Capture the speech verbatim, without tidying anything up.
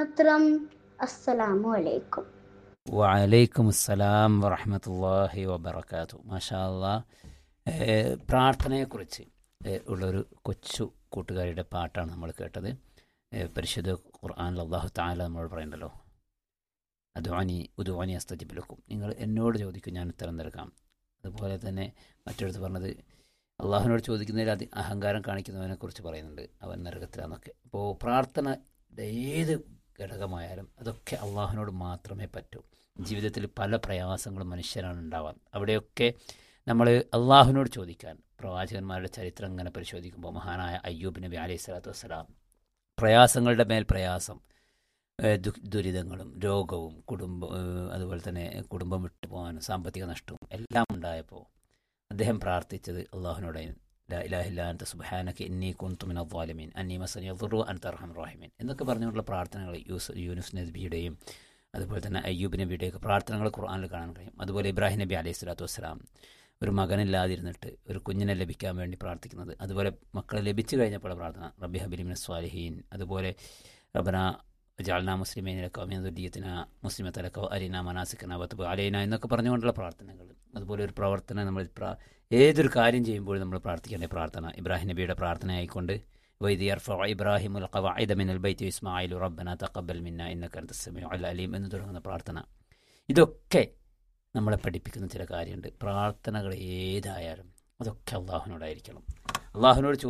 മാത്രം. അസ്സലാമു അലൈക്കും. വഅലൈക്കും അസ്സലാം വറഹ്മത്തുള്ളാഹി വബറകാതുഹു. മാഷാ അല്ലാഹ്. ഏഹ് പ്രാർത്ഥനയെക്കുറിച്ച് ഏഹ് ഉള്ളൊരു കൊച്ചു കൂട്ടുകാരിയുടെ പാട്ടാണ് നമ്മൾ കേട്ടത്. ഏഹ് പരിശുദ്ധ ഖുർആനിൽ അല്ലാഹു തആല നമ്മളോട് പറയുന്നുണ്ടല്ലോ, അദ്ഉനി ഉദ്ഉനി അസ്തജിബ് ലക്കും, നിങ്ങൾ എന്നോട് ചോദിക്കും ഞാൻ ഉത്തരം നൽകാം. അതുപോലെ തന്നെ മറ്റൊരുത്ത് പറഞ്ഞത് അള്ളാഹുവിനോട് ചോദിക്കുന്നതിൽ അതി അഹങ്കാരം കാണിക്കുന്നവനെ കുറിച്ച് പറയുന്നുണ്ട്, അവൻ നരകത്തിലാന്നൊക്കെ. അപ്പോൾ പ്രാർത്ഥന ഏത് ഘടകമായാലും അതൊക്കെ അള്ളാഹുവിനോട് മാത്രമേ പറ്റൂ. ജീവിതത്തിൽ പല പ്രയാസങ്ങളും മനുഷ്യരാണ് ഉണ്ടാവാൻ. അവിടെയൊക്കെ നമ്മൾ അള്ളാഹുവിനോട് ചോദിക്കാൻ, പ്രവാചകന്മാരുടെ ചരിത്രം ഇങ്ങനെ പരിശോധിക്കുമ്പോൾ മഹാനായ അയ്യൂബ് നബി അലൈഹി സ്വലാത്തു വസ്സലാം പ്രയാസങ്ങളുടെ മേൽ പ്രയാസം, ഏഹ് ദു- ദുരിതങ്ങളും രോഗവും കുടുംബ ഏഹ് അതുപോലെ തന്നെ കുടുംബം വിട്ടു പോകാനും സാമ്പത്തിക നഷ്ടവും എല്ലാം ഉണ്ടായപ്പോൾ അദ്ദേഹം പ്രാർത്ഥിച്ചത് അള്ളാഹുവിനോടായിരുന്നു. ലാ ഇലാഹ ഇല്ലാ അൻത സുബ്ഹാനക ഇന്നി കുൻതു മിനൽ ളാലിമീൻ അന്നീ മസ്സനി യദ്ദുറു അൻത അർഹമർ റഹീമീൻ എന്നൊക്കെ പറഞ്ഞുകൊണ്ടുള്ള പ്രാർത്ഥനകൾ യൂസ് യൂനുസ് നബിയുടെയും അതുപോലെ തന്നെ അയ്യൂബ് നബിയുടെയൊക്കെ പ്രാർത്ഥനകൾ ഖുർആനിൽ കാണാൻ കഴിയും. അതുപോലെ ഇബ്രാഹിം നബി അലൈഹി സ്വലാത്തു വസ്സലാം ഒരു മകനില്ലാതിരുന്നിട്ട് ഒരു കുഞ്ഞിനെ ലഭിക്കാൻ വേണ്ടി പ്രാർത്ഥിക്കുന്നത്, അതുപോലെ മക്കളെ ലഭിച്ചു കഴിഞ്ഞപ്പോൾ പ്രാർത്ഥന റബ്ബി ഹബിലി മിനസ് സ്വാലിഹീൻ, അതുപോലെ റബ്ബന ജഅൽനാ മുസ്ലിമീന ലക വമിൻ ദുർരിയ്യതിനാ മുസ്ലിമത ലക വഅരിനാ മനാസികനാ വതുബ് അലൈനാ എന്നൊക്കെ പറഞ്ഞുകൊണ്ടുള്ള പ്രാർത്ഥനകൾ. അതുപോലെ ഒരു പ്രവർത്തനം നമ്മൾ പ്രാ ഏതൊരു കാര്യം ചെയ്യുമ്പോൾ നമ്മൾ പ്രാർത്ഥിക്കേണ്ട പ്രാർത്ഥന ഇബ്രാഹിം നബിയുടെ പ്രാർത്ഥന ആയിക്കൊണ്ട് വൈദി യർഫഉ ഇബ്രാഹിമുൽ ഖവാഇദ മിനൽ ബൈത്തി ഇസ്മാഈലു റബ്ബനാ തഖബ്ബൽ മിന്നാ ഇന്നക അൻതസ് സമീഉൽ അലീം എന്ന് തുടങ്ങുന്ന പ്രാർത്ഥന. ഇതൊക്കെ നമ്മളെ പഠിപ്പിക്കുന്ന ചില കാര്യമുണ്ട്. പ്രാർത്ഥനകൾ ഏതായാലും അതൊക്കെ അള്ളാഹുവിനോടായിരിക്കണം. അള്ളാഹുവിനോട്